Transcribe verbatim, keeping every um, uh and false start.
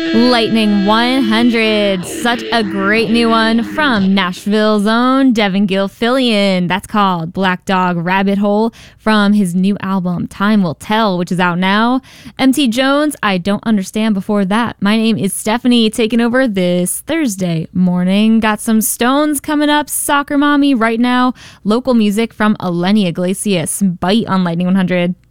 Lightning one hundred, such a great new one from Nashville's own Devin Gilfillian. That's called Black Dog Rabbit Hole from his new album Time Will Tell, which is out now. M T Jones, I Don't Understand before that. My name is Stephanie, taking over this Thursday morning. Got some Stones coming up, Soccer Mommy right now, local music from Eleni Iglesias. Bite on Lightning one hundred.